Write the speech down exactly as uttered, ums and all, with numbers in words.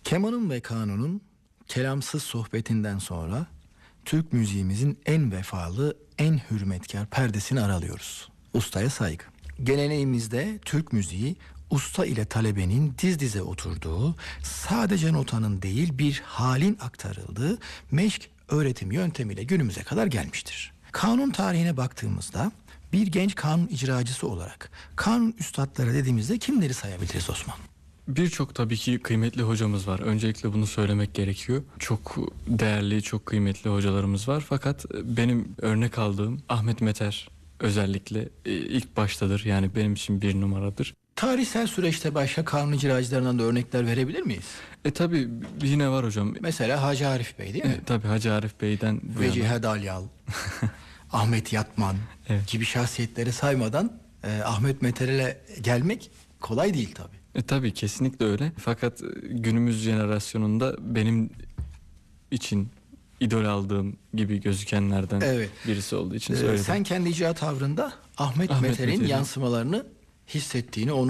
Kemanın ve Kanun'un kelamsız sohbetinden sonra Türk müziğimizin en vefalı, en hürmetkar perdesini aralıyoruz. Ustaya saygı. Geleneğimizde Türk müziği usta ile talebenin diz dize oturduğu, sadece notanın değil bir halin aktarıldığı meşk öğretim yöntemiyle günümüze kadar gelmiştir. Kanun tarihine baktığımızda bir genç kanun icracısı olarak kanun üstadları dediğimizde kimleri sayabiliriz Osman? Birçok tabii ki kıymetli hocamız var. Öncelikle bunu söylemek gerekiyor. Çok değerli, çok kıymetli hocalarımız var. Fakat benim örnek aldığım Ahmet Meter özellikle ilk baştadır. Yani benim için bir numaradır. Tarihsel süreçte başka kanun icracılarından da örnekler verebilir miyiz? E tabii yine var hocam. Mesela Hacı Arif Bey değil mi? E, tabii Hacı Arif Bey'den bu Vecihe yana. Dalyal, Ahmet Yatman Evet. gibi şahsiyetleri saymadan e, Ahmet Meter'e gelmek kolay değil tabii. E tabii kesinlikle öyle. Fakat günümüz jenerasyonunda benim için idol aldığım gibi gözükenlerden Evet. birisi olduğu için Ee, söyledim. sen kendi icra tavrında Ahmet, Ahmet Meter'in Meter'in yansımalarını hissettiğini, onu